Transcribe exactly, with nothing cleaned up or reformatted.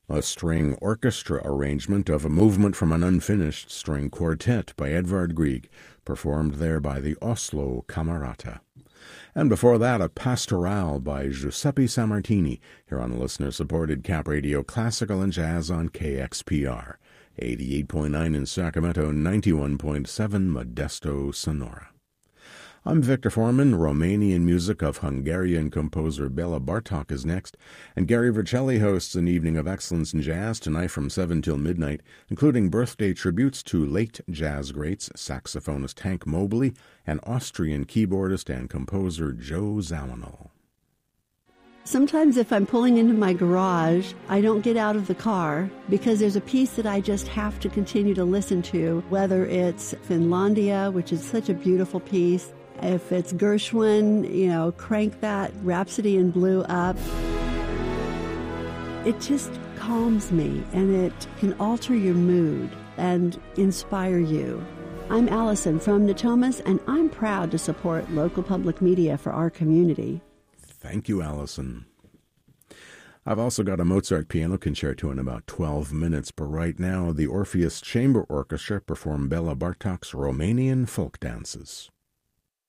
a string orchestra arrangement of a movement from an unfinished string quartet by Edvard Grieg, performed there by the Oslo Camerata. And before that, a pastorale by Giuseppe Sammartini, here on the listener-supported Cap Radio Classical and Jazz on K X P R, eighty-eight point nine in Sacramento, ninety-one point seven Modesto, Sonora. I'm Victor Foreman. Romanian music of Hungarian composer Bela Bartok is next, and Gary Vercelli hosts an evening of excellence in jazz tonight from seven till midnight, including birthday tributes to late jazz greats saxophonist Hank Mobley and Austrian keyboardist and composer Joe Zawinul. Sometimes if I'm pulling into my garage, I don't get out of the car because there's a piece that I just have to continue to listen to, whether it's Finlandia, which is such a beautiful piece. If it's Gershwin, you know, crank that Rhapsody in Blue up. It just calms me, and it can alter your mood and inspire you. I'm Allison from Natomas, and I'm proud to support local public media for our community. Thank you, Allison. I've also got a Mozart piano concerto in about twelve minutes, but right now the Orpheus Chamber Orchestra perform Bela Bartok's Romanian folk dances.